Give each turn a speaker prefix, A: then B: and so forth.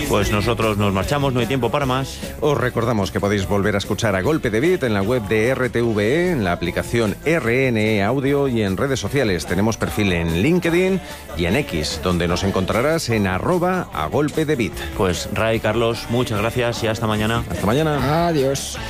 A: Pues nosotros nos marchamos, no hay tiempo para más.
B: Os recordamos que podéis volver a escuchar A Golpe de Beat en la web de RTVE, en la aplicación RNE Audio y en redes sociales. Tenemos perfil en LinkedIn y en X, donde nos encontrarás en @agolpedebeat.
A: Pues Ray, Carlos, muchas gracias y hasta mañana.
B: Hasta mañana.
C: Adiós.